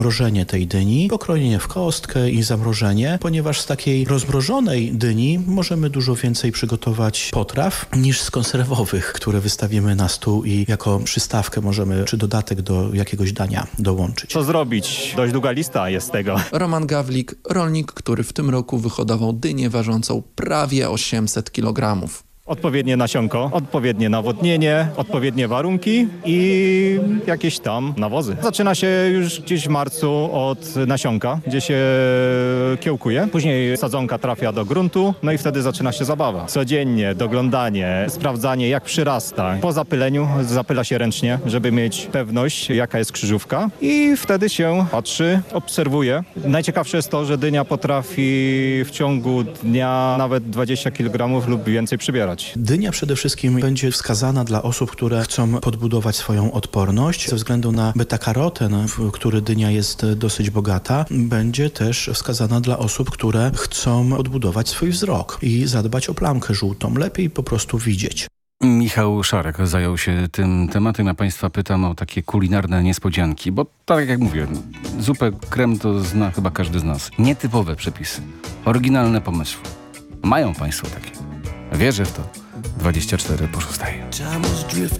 mrożenie tej dyni, pokrojenie w kostkę i zamrożenie, ponieważ z takiej rozmrożonej dyni możemy dużo więcej przygotować potraw niż z konserwowych, które wystawimy na stół i jako przystawkę możemy, czy dodatek do jakiegoś dania dołączyć. Co zrobić? Dość długa lista jest tego. Roman Gawlik, rolnik, który w tym roku wyhodował dynię ważącą prawie 800 kg. Odpowiednie nasionko, odpowiednie nawodnienie, odpowiednie warunki i jakieś tam nawozy. Zaczyna się już gdzieś w marcu od nasionka, gdzie się kiełkuje. Później sadzonka trafia do gruntu, no i wtedy zaczyna się zabawa. Codziennie doglądanie, sprawdzanie jak przyrasta. Po zapyleniu zapyla się ręcznie, żeby mieć pewność jaka jest krzyżówka i wtedy się patrzy, obserwuje. Najciekawsze jest to, że dynia potrafi w ciągu dnia nawet 20 kg lub więcej przybierać. Dynia przede wszystkim będzie wskazana dla osób, które chcą podbudować swoją odporność. Ze względu na beta-karoten, w który dynia jest dosyć bogata, będzie też wskazana dla osób, które chcą odbudować swój wzrok i zadbać o plamkę żółtą. Lepiej po prostu widzieć. Michał Szarek zajął się tym tematem, a Państwa pytam o takie kulinarne niespodzianki, bo tak jak mówię, zupę krem to zna chyba każdy z nas. Nietypowe przepisy, oryginalne pomysły. Mają Państwo takie. Wierzę w to. 24 po 6.